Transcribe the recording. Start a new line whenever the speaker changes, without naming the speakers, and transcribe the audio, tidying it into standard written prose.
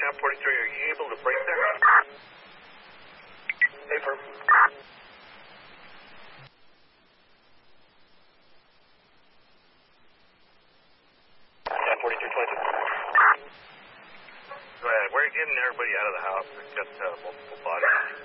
1043, are you able to break there? Hey, firm. 1043, 22. Go ahead. We're getting everybody out of the house. We've got multiple bodies.